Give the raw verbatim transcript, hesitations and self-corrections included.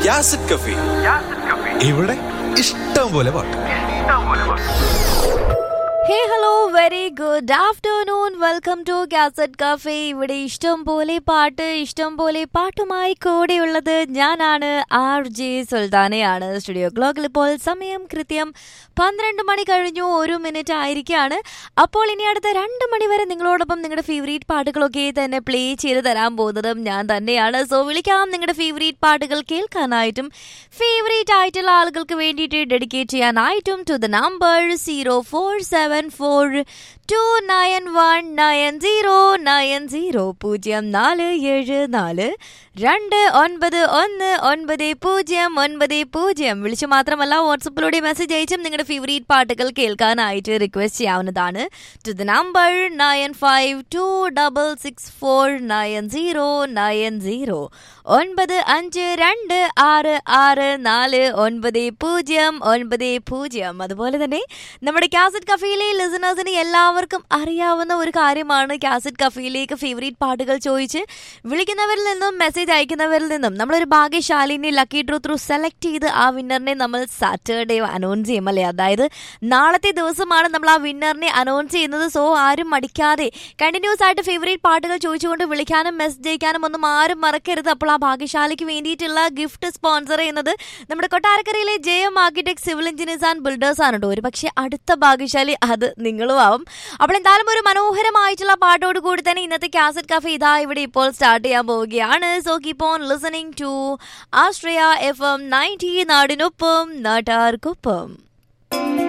യാസിഡ് കഫി. ഇവിടെ ഇഷ്ടം പോലെ പാട്ട്. ഹേ hello very good afternoon. Welcome to cassette cafe. ഇവിടെ ഇഷ്ടം പോലെ പാട്ട്, ഇഷ്ടം പോലെ പാട്ടുമായി കൂടെയുള്ളത് ഞാനാണ്, ആർ ജെ സുൽത്താനയാണ്. സ്റ്റുഡിയോ ക്ലോക്കിൽ ഇപ്പോൾ സമയം കൃത്യം പന്ത്രണ്ട് മണി കഴിഞ്ഞു ഒരു മിനിറ്റ് ആയിരിക്കുകയാണ്. അപ്പോൾ ഇനി അടുത്ത രണ്ട് മണി വരെ നിങ്ങളോടൊപ്പം നിങ്ങളുടെ ഫേവറേറ്റ് പാട്ടുകളൊക്കെ തന്നെ പ്ലേ ചെയ്ത് തരാൻ പോകുന്നതും ഞാൻ തന്നെയാണ്. സോ വിളിക്കാം നിങ്ങളുടെ ഫേവറേറ്റ് പാട്ടുകൾ കേൾക്കാനായിട്ടും ഫേവറേറ്റ് ആയിട്ടുള്ള ആളുകൾക്ക് വേണ്ടിയിട്ട് ഡെഡിക്കേറ്റ് ചെയ്യാനായിട്ടും to the number zero four seven four to nine one nine zero nine zero പൂജ്യം നാല് ഏഴ് നാല് രണ്ട് ഒൻപത് ഒന്ന് ഒൻപത് പൂജ്യം ഒൻപത് പൂജ്യം. വിളിച്ചു മാത്രമല്ല വാട്സപ്പിലൂടെ മെസ്സേജ് അയച്ചും നിങ്ങളുടെ ഫേവറേറ്റ് പാട്ടുകൾ കേൾക്കാനായിട്ട് റിക്വസ്റ്റ് ചെയ്യാവുന്നതാണ് to the number nine five to double six four nine zero nine zero ഒൻപത് അഞ്ച് രണ്ട് ആറ് ആറ് നാല് ഒൻപത് പൂജ്യം ഒൻപത് പൂജ്യം. അതുപോലെ തന്നെ നമ്മുടെ കാസറ്റ് കഫയിലെ ലിസണേഴ്സിന് എല്ലാവർക്കും അറിയാവുന്ന ഒരു കാര്യമാണ്, കാസറ്റ് കഫയിലേക്ക് ഫേവറേറ്റ് പാട്ടുകൾ ചോദിച്ച് വിളിക്കുന്നവരിൽ നിന്നും മെസ്സേജ് അയക്കുന്നവരിൽ നിന്നും നമ്മളൊരു ഭാഗ്യശാലിനെ ലക്കി ഡ്രോ ത്രൂ സെലക്ട് ചെയ്ത് ആ വിന്നറിനെ നമ്മൾ സാറ്റർഡേ അനൗൺസ് ചെയ്യും അല്ലേ. അതായത് നാളത്തെ ദിവസമാണ് നമ്മൾ ആ വിന്നറിനെ അനൗൺസ് ചെയ്യുന്നത്. സോ ആരും മടിക്കാതെ കണ്ടിന്യൂസ് ആയിട്ട് ഫേവറേറ്റ് പാട്ടുകൾ ചോദിച്ചുകൊണ്ട് വിളിക്കാനും മെസ്സേജ് അയക്കാനും ഒന്നും ആരും മറക്കരുത്. അപ്പോൾ ആ ഭാഗ്യശാലിക്ക് വേണ്ടിയിട്ടുള്ള ഗിഫ്റ്റ് സ്പോൺസർ ചെയ്യുന്നത് നമ്മുടെ കൊട്ടാരക്കരയിലെ J M architect civil engineers and builders ആണ് കേട്ടോ. ഒരു പക്ഷേ അടുത്ത ഭാഗ്യശാലി അത് നിങ്ങളും ആവും. അപ്പോൾ എന്തായാലും ഒരു മനോഹരമായിട്ടുള്ള പാട്ടോട് കൂടി തന്നെ ഇന്നത്തെ കാസറ്റ് കഫേ ഇതാ ഇവിടെ ഇപ്പോൾ സ്റ്റാർട്ട് ചെയ്യാൻ പോവുകയാണ്. So keep on listening to Ashraya F M ninety, നാടിനൊപ്പം നാട്ടാർക്കൊപ്പം.